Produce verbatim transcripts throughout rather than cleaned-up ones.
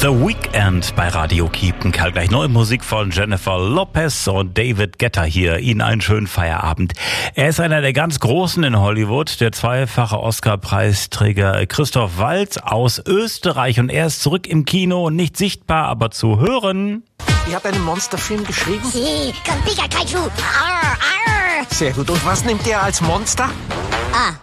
The Weekend bei Radio Kiepenkerl. Gleich neue Musik von Jennifer Lopez und David Guetta hier. Ihnen einen schönen Feierabend. Er ist einer der ganz Großen in Hollywood, der zweifache Oscar-Preisträger Christoph Waltz aus Österreich. Und er ist zurück im Kino, nicht sichtbar, aber zu hören. Ihr habt einen Monsterfilm geschrieben? Si, con Pika Kaiju. Arr, arr. Sehr gut. Und was nimmt er als Monster? Ah,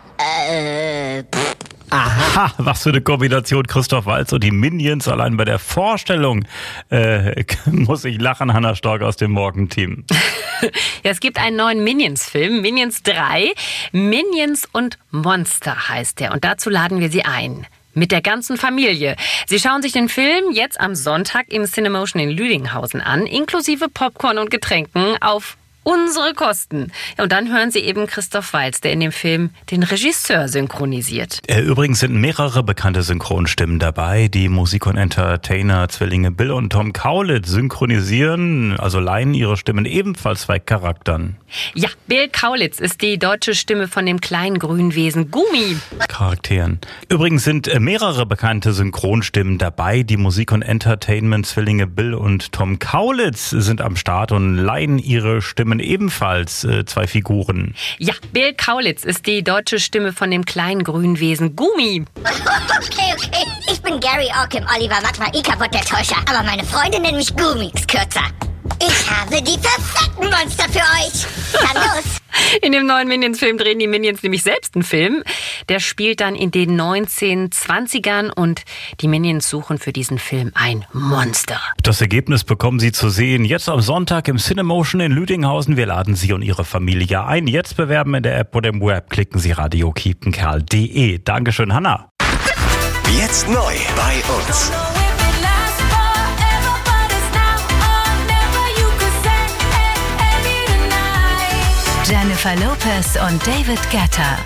äh, pff. Aha, was für eine Kombination, Christoph Waltz und die Minions. Allein bei der Vorstellung äh, muss ich lachen, Hannah Stork aus dem Morgenteam. Ja, es gibt einen neuen Minions-Film, Minions drei. Minions und Monster heißt der. Und dazu laden wir Sie ein. Mit der ganzen Familie. Sie schauen sich den Film jetzt am Sonntag im Cinemotion in Lüdinghausen an, inklusive Popcorn und Getränken auf unsere Kosten. Und dann hören Sie eben Christoph Waltz, der in dem Film den Regisseur synchronisiert. Übrigens sind mehrere bekannte Synchronstimmen dabei, die Musik- und Entertainer-Zwillinge Bill und Tom Kaulitz synchronisieren, also leihen ihre Stimmen ebenfalls zwei Charakteren. Ja, Bill Kaulitz ist die deutsche Stimme von dem kleinen grünen Wesen Gumi. Charakteren. Übrigens sind mehrere bekannte Synchronstimmen dabei, die Musik- und Entertainment-Zwillinge Bill und Tom Kaulitz sind am Start und leihen ihre Stimmen ebenfalls äh, zwei Figuren. Ja, Bill Kaulitz ist die deutsche Stimme von dem kleinen grünen Wesen Gumi. Okay, okay. Ich bin Gary Orkim, Oliver Magma, Ikabot der Täuscher. Aber meine Freunde nennen mich Gumix kürzer. Ich habe die perfekten Monster für euch. Dann los. In dem neuen Minions-Film drehen die Minions nämlich selbst einen Film. Der spielt dann in den neunzehnhundertzwanzigern und die Minions suchen für diesen Film ein Monster. Das Ergebnis bekommen Sie zu sehen jetzt am Sonntag im Cinemotion in Lüdinghausen. Wir laden Sie und Ihre Familie ein. Jetzt bewerben in der App oder im Web. Klicken Sie radio kiepenkerl punkt de. Dankeschön, Hannah. Jetzt neu bei uns. Jennifer Lopez und David Guetta.